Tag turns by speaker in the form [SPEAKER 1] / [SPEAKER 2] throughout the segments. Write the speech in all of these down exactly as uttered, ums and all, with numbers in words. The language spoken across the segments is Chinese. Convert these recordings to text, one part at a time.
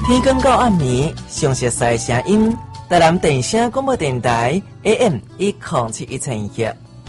[SPEAKER 1] 天光到暗暝，详细赛声音，台南电声广播电台 A M 一零七一千一。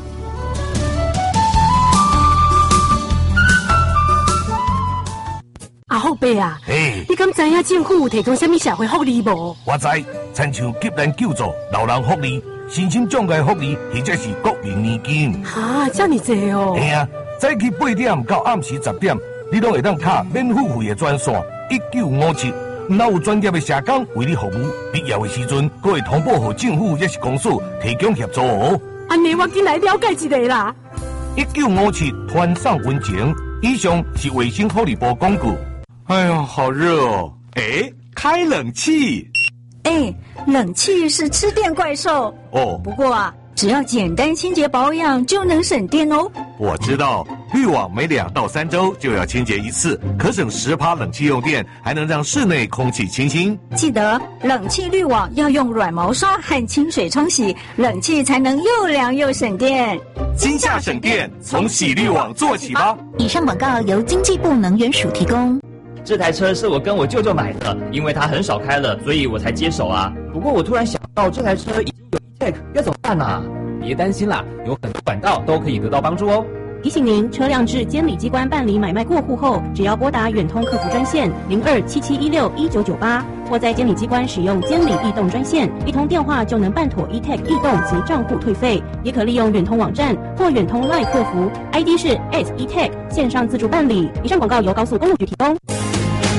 [SPEAKER 2] 阿后伯啊，
[SPEAKER 3] 嘿，
[SPEAKER 2] 你敢知影政府有提供什么社会福利无？
[SPEAKER 3] 我知，亲像急难救助、老人福利、身心障碍福利，或者是国民年金。
[SPEAKER 2] 哈，这么多哦！
[SPEAKER 3] 嘿啊，早起八点到暗时十点，你拢会当卡免付费的专线一九五七，若有专业的社工为你服务，必要的时阵，还会通报给政府也是公司提供协助哦。
[SPEAKER 2] 安尼我进来了解一下啦。
[SPEAKER 3] 一九五七团上温情，以上是卫生福利部广告。哎呀，好热哦！
[SPEAKER 4] 哎，开冷气。
[SPEAKER 5] 哎，冷气是吃电怪兽
[SPEAKER 3] 哦。
[SPEAKER 5] 不过啊，只要简单清洁保养就能省电哦。
[SPEAKER 4] 我知道，滤网每两到三周就要清洁一次，可省十趴冷气用电，还能让室内空气清新。
[SPEAKER 5] 记得冷气滤网要用软毛刷和清水冲洗，冷气才能又凉又省电。
[SPEAKER 4] 今夏省电，从洗滤网做起吧。
[SPEAKER 6] 以上广告由经济部能源署提供。
[SPEAKER 7] 这台车是我跟我舅舅买的，因为他很少开了，所以我才接手啊。不过我突然想到，这台车已经有 E-Tech， 要怎么办啊？
[SPEAKER 8] 别担心啦，有很多管道都可以得到帮助哦。
[SPEAKER 9] 提醒您，车辆至监理机关办理买卖过户后，只要拨打远通客服专线零二七七一六一九九八，或在监理机关使用监理易动专线，一通电话就能办妥 E-Tech 易动及账户退费。也可利用远通网站或远通 LINE 客服 ，I D 是 at E-Tech 线上自助办理。以上广告由高速公路局提供。